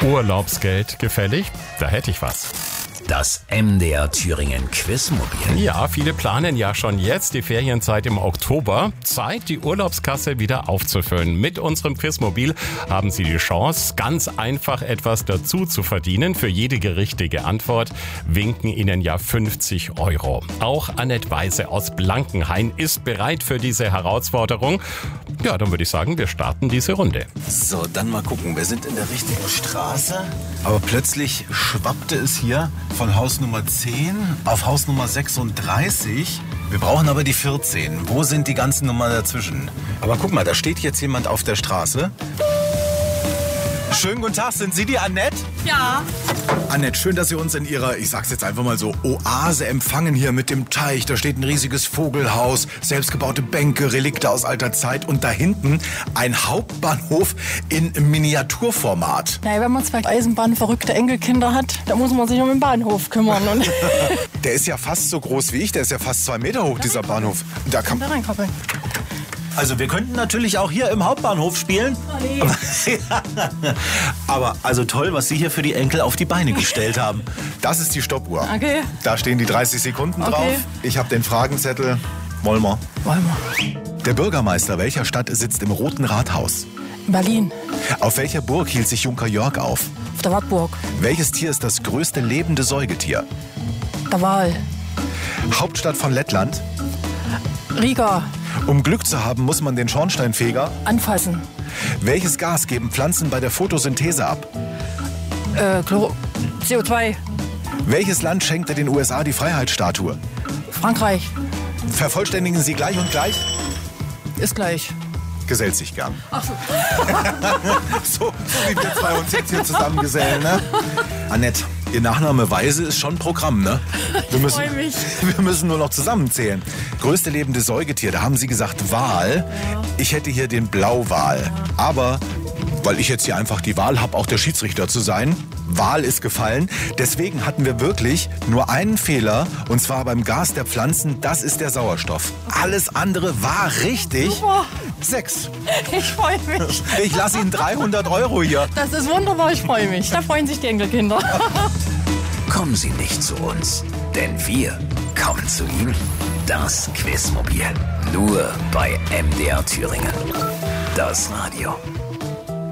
Urlaubsgeld gefällig? Da hätte ich was. Das MDR Thüringen Quizmobil. Ja, viele planen ja schon jetzt die Ferienzeit im Oktober. Zeit, die Urlaubskasse wieder aufzufüllen. Mit unserem Quizmobil haben Sie die Chance, ganz einfach etwas dazu zu verdienen. Für jede richtige Antwort winken Ihnen ja 50 €. Auch Annette Weise aus Blankenhain ist bereit für diese Herausforderung. Ja, dann würde ich sagen, wir starten diese Runde. So, dann mal gucken. Wir sind in der richtigen Straße. Aber plötzlich schwappte es hier von Haus Nummer 10 auf Haus Nummer 36. Wir brauchen aber die 14. Wo sind die ganzen Nummern dazwischen? Aber guck mal, da steht jetzt jemand auf der Straße. Schönen guten Tag, sind Sie die Annette? Ja. Annette, schön, dass Sie uns in Ihrer, ich sag's jetzt einfach mal so, Oase empfangen hier mit dem Teich. Da steht ein riesiges Vogelhaus, selbstgebaute Bänke, Relikte aus alter Zeit und da hinten ein Hauptbahnhof in Miniaturformat. Naja, wenn man zwei eisenbahnverrückte Enkelkinder hat, dann muss man sich um den Bahnhof kümmern. Und Der ist ja fast so groß wie ich, der ist ja fast 2 Meter hoch, dieser Bahnhof. Da kann da reinkoppeln. Also wir könnten natürlich auch hier im Hauptbahnhof spielen. Oh, nee. Aber also toll, was Sie hier für die Enkel auf die Beine gestellt haben. Das ist die Stoppuhr. Okay. Da stehen die 30 Sekunden drauf. Okay. Ich habe den Fragenzettel. Wollen wir? Wollen wir. Der Bürgermeister welcher Stadt sitzt im Roten Rathaus? Berlin. Auf welcher Burg hielt sich Junker Jörg auf? Auf der Wartburg. Welches Tier ist das größte lebende Säugetier? Der Wal. Hauptstadt von Lettland? Riga. Um Glück zu haben, muss man den Schornsteinfeger. Anfassen. Welches Gas geben Pflanzen bei der Photosynthese ab? CO2. Welches Land schenkte den USA die Freiheitsstatue? Frankreich. Vervollständigen Sie gleich und gleich? Ist gleich. Gesellt sich gern. Ach so. So wie wir zwei uns jetzt hier zusammengesellen, ne? Annette, Ihr Nachname Weise ist schon Programm, ne? Wir freu mich. Wir müssen nur noch zusammenzählen. Größte lebende Säugetier, da haben Sie gesagt Wal. Ja. Ich hätte hier den Blauwal. Aber, weil ich jetzt hier einfach die Wahl habe, auch der Schiedsrichter zu sein, Wal ist gefallen. Deswegen hatten wir wirklich nur einen Fehler, und zwar beim Gas der Pflanzen, das ist der Sauerstoff. Alles andere war richtig. Super. 6. Ich freue mich. Ich lasse Ihnen 300 € hier. Das ist wunderbar, ich freue mich. Da freuen sich die Enkelkinder. Kommen Sie nicht zu uns, denn wir kommen zu Ihnen. Das Quizmobil. Nur bei MDR Thüringen. Das Radio.